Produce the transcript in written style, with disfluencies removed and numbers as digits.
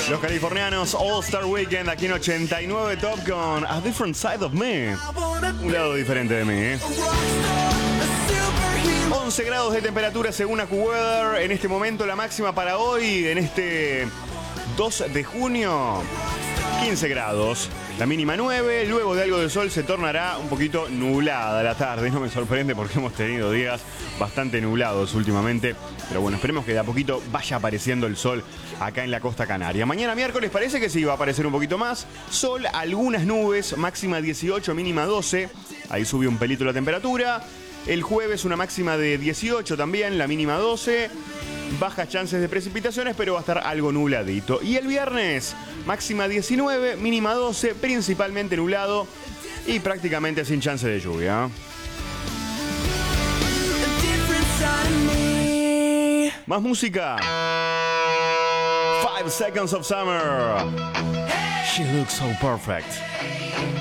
Los californianos All Star Weekend aquí en 89 Top con A Different Side of Me. Un lado diferente de mí, 11 grados de temperatura según AccuWeather. En este momento la máxima para hoy, en este 2 de junio, 15 grados. La mínima 9, luego de algo de sol se tornará un poquito nublada la tarde. No me sorprende porque hemos tenido días bastante nublados últimamente. Pero bueno, esperemos que de a poquito vaya apareciendo el sol acá en la costa canaria. Mañana miércoles parece que sí va a aparecer un poquito más. Sol, algunas nubes, máxima 18, mínima 12. Ahí sube un pelito la temperatura. El jueves una máxima de 18 también, la mínima 12. Bajas chances de precipitaciones, pero va a estar algo nubladito. Y el viernes, máxima 19, mínima 12, principalmente nublado y prácticamente sin chance de lluvia. Más música. 5 Seconds of Summer. She looks so perfect.